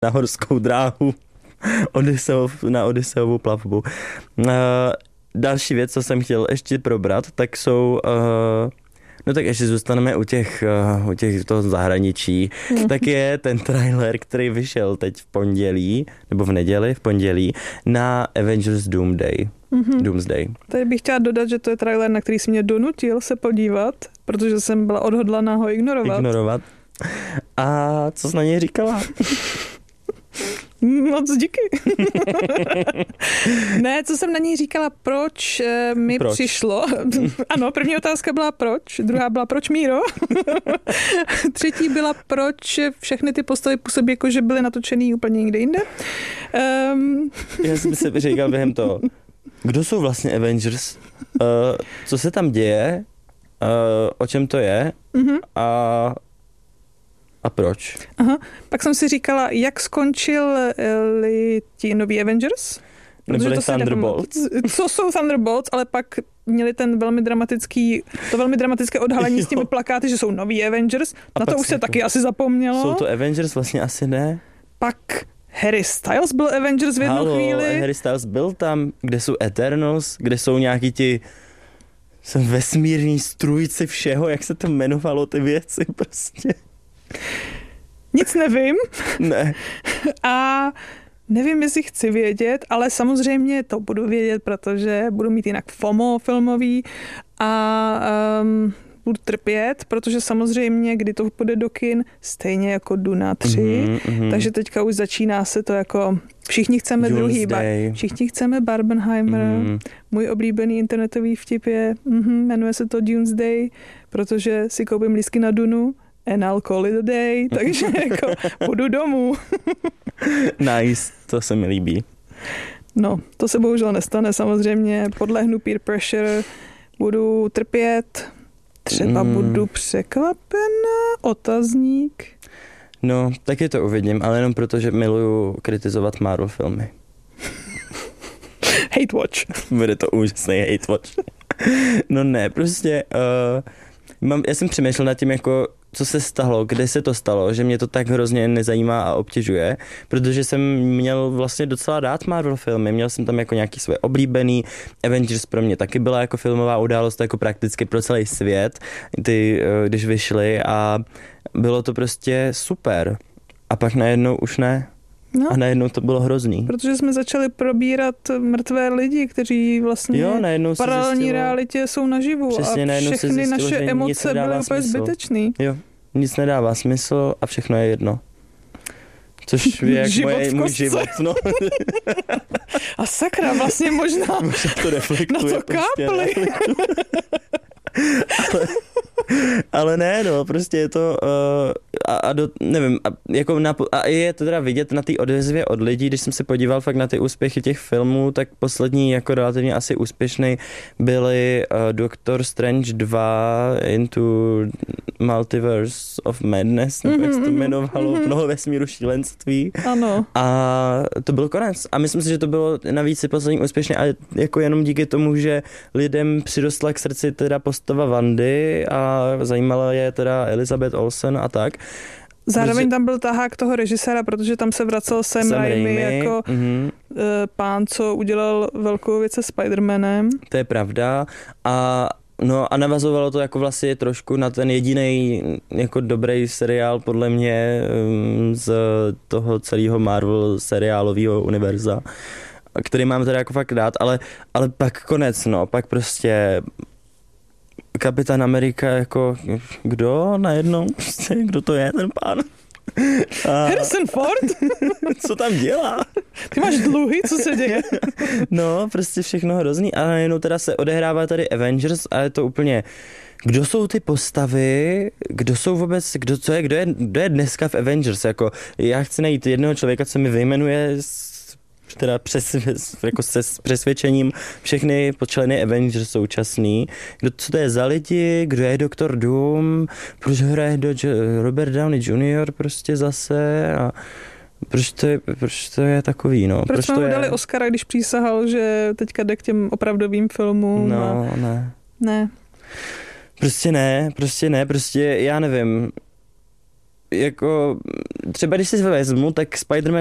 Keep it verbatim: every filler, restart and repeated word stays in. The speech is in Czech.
na horskou dráhu Odysseov, na Odysseovu plavbu. Uh, další věc, co jsem chtěl ještě probrat, tak jsou... Uh, no tak ještě zůstaneme u těch, uh, u těch toho zahraničí. Mm. Tak je ten trailer, který vyšel teď v pondělí, nebo v neděli, v pondělí, na Avengers Doomsday. Mm-hmm. Doomsday. Tady bych chtěla dodat, že to je trailer, na který si mě donutil se podívat, protože jsem byla odhodlaná ho ignorovat. Ignorovat. A co jsi na něj říkala? Moc díky. Ne, co jsem na něj říkala, proč mi proč? přišlo. Ano, první otázka byla proč, druhá byla proč Míro. Třetí byla proč všechny ty postavy působí jako, že byly natočený úplně někde jinde. Um... Já jsem si říkal během toho, kdo jsou vlastně Avengers, uh, co se tam děje, uh, o čem to je uh-huh. a A proč? Aha. Pak jsem si říkala, jak skončili ti noví Avengers? Nebyli Thunderbolts. Co jsou Thunderbolts, ale pak měli ten velmi dramatický, to velmi dramatické odhalení s těmi plakáty, že jsou noví Avengers. A na to už se to... taky asi zapomnělo. Jsou to Avengers? Vlastně asi ne. Pak Harry Styles byl Avengers v jednu Halo, chvíli. Harry Styles byl tam, kde jsou Eternals, kde jsou nějaký ti jsou vesmírní strůjci všeho, jak se to jmenovalo ty věci prostě. Nic nevím. Ne. A nevím, jestli chci vědět, ale samozřejmě to budu vědět, protože budu mít jinak FOMO filmový a um, budu trpět, protože samozřejmě, kdy to půjde do kin, stejně jako Duna tři, mm-hmm, mm-hmm. takže teďka už začíná se to jako všichni chceme Doomsday. druhý, bar, všichni chceme Barbenheimer, mm. můj oblíbený internetový vtip je, mm-hmm, jmenuje se to Doomsday, protože si koupím lístky na Dunu, and I'll call it a day, takže jako půjdu domů. Nice, to se mi líbí. No, to se bohužel nestane, samozřejmě podlehnu peer pressure, budu trpět, třeba mm. budu překvapená, otazník. No, taky to uvidím, ale jenom proto, že miluju kritizovat Marvel filmy. Hate watch. Bude to úžasný hate watch. No ne, prostě uh, mám, já jsem přemýšlel nad tím, jako co se stalo, kde se to stalo, že mě to tak hrozně nezajímá a obtěžuje, protože jsem měl vlastně docela rád Marvel filmy, měl jsem tam jako nějaký svoje oblíbený, Avengers pro mě taky byla jako filmová událost, jako prakticky pro celý svět, ty, když vyšly a bylo to prostě super. A pak najednou už ne. No, a najednou to bylo hrozný. Protože jsme začali probírat mrtvé lidi, kteří vlastně jo, v paralelní zjistilo, realitě jsou naživu. Přesně, a všechny zjistilo, naše emoce byly úplně zbytečný. Jo, nic nedává smysl a všechno je jedno. Což je jak moje, můj život. No. A sakra, vlastně možná, možná to reflektuje. Na to kápli. ale, ale ne, no, prostě je to uh, a, a do, nevím, a, jako na, a je to teda vidět na té odezvě od lidí, když jsem se podíval fakt na ty úspěchy těch filmů, tak poslední jako relativně asi úspěšný byly uh, Doctor Strange dva Into Multiverse of Madness, nebo mm-hmm, jak se to jmenovalo, mm-hmm. Mnoho vesmíru šílenství. Ano. A to byl konec. A myslím si, že to bylo navíc poslední úspěšně a jako jenom díky tomu, že lidem přirostla k srdci teda postava Wandy a zajímala je teda Elizabeth Olsen a tak. Zároveň tam byl tahák toho režiséra, protože tam se vracel Sam, Sam Raimi, Raimi jako mm-hmm. pán, co udělal velkou věc se Spider-Manem. To je pravda. A no a navazovalo to jako vlastně trošku na ten jediný jako dobrý seriál podle mě z toho celého Marvel seriálového univerza, který mám teda jako fakt rád, ale, ale pak konec, no, pak prostě Kapitán Amerika jako kdo najednou, prostě, kdo to je ten pán? A... Harrison Ford? Co tam dělá? Ty máš dluhy, co se děje? No, prostě všechno hrozný a najednou teda se odehrává tady Avengers a je to úplně, kdo jsou ty postavy, kdo jsou vůbec, kdo, co je, kdo je, kdo je dneska v Avengers, jako já chci najít jednoho člověka, co mi vyjmenuje teda přes, jako se s přesvědčením všechny členy Avengers současný. Kdo, co to je za lidi, kdo je doktor Doom, proč hraje do Robert Downey junior prostě zase a proč to je, proč to je takový, no. Proč, proč jsme mu dali Oscara, když přísahal, že teďka jde k těm opravdovým filmům? No, a... ne. Ne. Prostě ne, prostě ne, prostě já nevím. jako třeba když si vezmu, tak Spider-Man